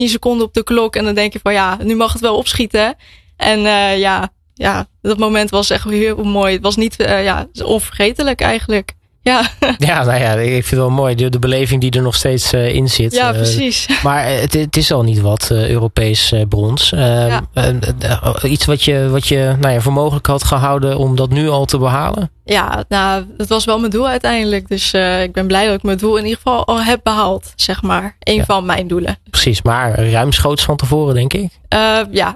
10 seconden op de klok. En dan denk je van ja, nu mag het wel opschieten. En ja, dat moment was echt heel mooi. Het was niet onvergetelijk eigenlijk. Ja. Ja, nou ja, ik vind het wel mooi. De beleving die er nog steeds in zit. Ja, precies. Maar het is al niet wat Europees brons. Iets wat je voor mogelijk had gehouden om dat nu al te behalen? Ja, nou, dat was wel mijn doel uiteindelijk. Dus ik ben blij dat ik mijn doel in ieder geval al heb behaald, zeg maar. Eén van mijn doelen. Precies, maar ruimschoots van tevoren, denk ik? Ja,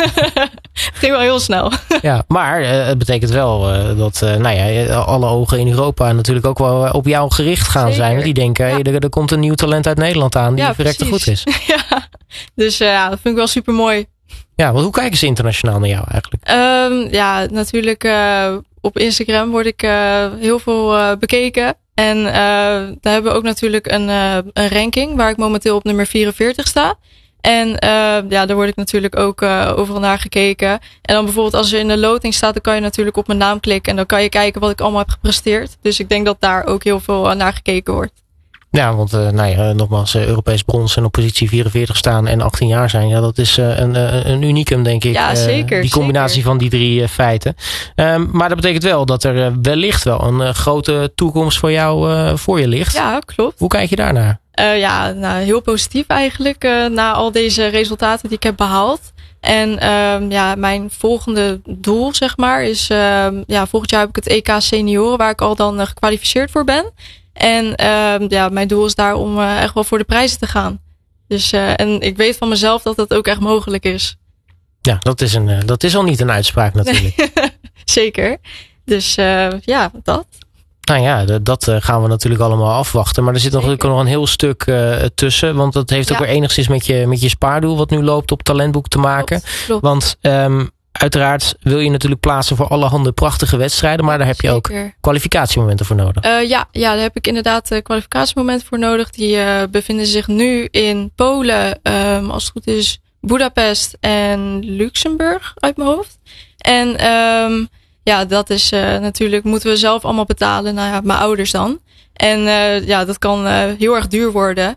het ging wel heel snel. Ja, maar het betekent wel dat alle ogen in Europa natuurlijk ook wel op jou gericht gaan zijn. Die denken, er komt een nieuw talent uit Nederland aan die verrekte goed is. Ja, dus dat vind ik wel super mooi. Ja, want hoe kijken ze internationaal naar jou eigenlijk? Natuurlijk op Instagram word ik heel veel bekeken. En daar hebben we ook natuurlijk een ranking waar ik momenteel op nummer 44 sta. En daar word ik natuurlijk ook overal naar gekeken. En dan bijvoorbeeld als er in de loting staat, dan kan je natuurlijk op mijn naam klikken. En dan kan je kijken wat ik allemaal heb gepresteerd. Dus ik denk dat daar ook heel veel naar gekeken wordt. Ja, want nogmaals, Europees brons en op positie 44 staan en 18 jaar zijn. Ja, dat is een unicum, denk ik. Ja, zeker. Die combinatie van die 3 feiten. Maar dat betekent wel dat er wellicht wel een grote toekomst voor jou voor je ligt. Ja, klopt. Hoe kijk je daarnaar? Heel positief eigenlijk. Na al deze resultaten die ik heb behaald. En mijn volgende doel, zeg maar, is volgend jaar heb ik het EK Senioren, waar ik al dan gekwalificeerd voor ben. En mijn doel is daar om echt wel voor de prijzen te gaan. Dus en ik weet van mezelf dat dat ook echt mogelijk is. Ja, dat is al niet een uitspraak natuurlijk. Nee. Zeker. Dus dat. Nou ja, dat gaan we natuurlijk allemaal afwachten. Maar er zit natuurlijk nog een heel stuk tussen. Want dat heeft ook weer enigszins met je spaardoel wat nu loopt op Talentboek te maken. Klopt. Want uiteraard wil je natuurlijk plaatsen voor allerhande prachtige wedstrijden. Maar daar heb je ook kwalificatiemomenten voor nodig. Daar heb ik inderdaad kwalificatiemomenten voor nodig. Die bevinden zich nu in Polen, als het goed is, Budapest en Luxemburg uit mijn hoofd. En dat is natuurlijk, moeten we zelf allemaal betalen. Nou ja, mijn ouders dan. En dat kan heel erg duur worden.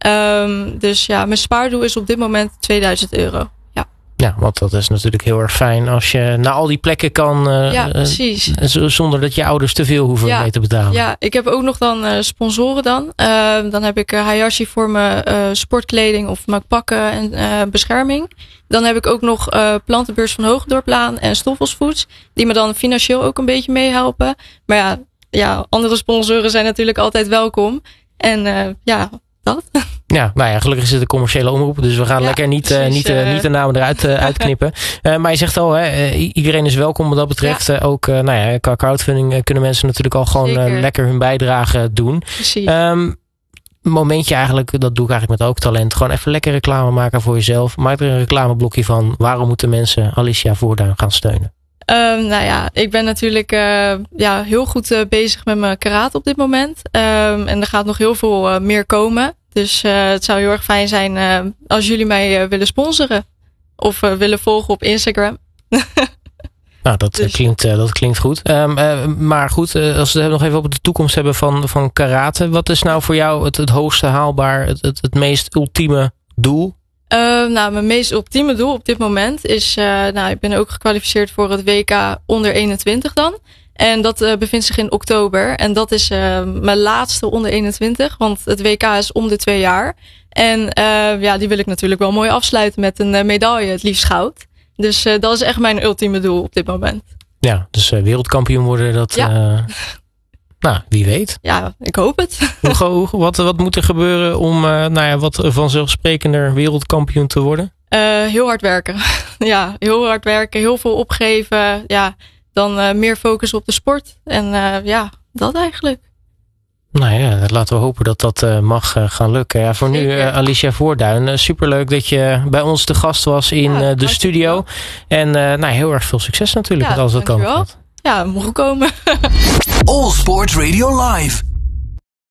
Dus mijn spaardoel is op dit moment €2000. Ja, want dat is natuurlijk heel erg fijn als je naar al die plekken kan. Precies. Zonder dat je ouders te veel hoeven mee te betalen. Ja, ik heb ook nog dan sponsoren dan. Dan heb ik Hayashi voor mijn sportkleding of mijn pakken en bescherming. Dan heb ik ook nog Plantenbeurs van Hoogdorplaan en Stoffels Foods. Die me dan financieel ook een beetje meehelpen. Maar andere sponsoren zijn natuurlijk altijd welkom. En dat. Ja, gelukkig is het een commerciële omroep. Dus we gaan lekker niet de namen eruit uitknippen. Maar je zegt al, iedereen is welkom wat dat betreft. Ja. Ook qua crowdfunding kunnen mensen natuurlijk al gewoon lekker hun bijdrage doen. Precies. Momentje eigenlijk, dat doe ik eigenlijk met Ook Talent. Gewoon even lekker reclame maken voor jezelf. Maak er een reclameblokje van. Waarom moeten mensen Alicia Voorduin gaan steunen? Ik ben natuurlijk heel goed bezig met mijn karate op dit moment. En er gaat nog heel veel meer komen. Dus het zou heel erg fijn zijn als jullie mij willen sponsoren. Of willen volgen op Instagram. Nou, dat klinkt goed. Maar goed, als we het nog even op de toekomst hebben van karate. Wat is nou voor jou het hoogste haalbaar, het meest ultieme doel? Mijn meest ultieme doel op dit moment is, ik ben ook gekwalificeerd voor het WK onder 21 dan. En dat bevindt zich in oktober. En dat is mijn laatste onder 21. Want het WK is om de 2 jaar. En die wil ik natuurlijk wel mooi afsluiten met een medaille, het liefst goud. Dus dat is echt mijn ultieme doel op dit moment. Ja, dus wereldkampioen worden, dat... wie weet. Ja, ik hoop het. Wat moet er gebeuren om wat vanzelfsprekender wereldkampioen te worden? Heel hard werken. Ja, heel hard werken. Heel veel opgeven. Ja, dan meer focus op de sport. En dat eigenlijk. Nou ja, laten we hopen dat dat mag gaan lukken. Ja, voor nu Alicia Voorduin. Superleuk dat je bij ons te gast was in de studio. En heel erg veel succes natuurlijk met alles wat kan. Ja, mogen komen. All Sports Radio Live.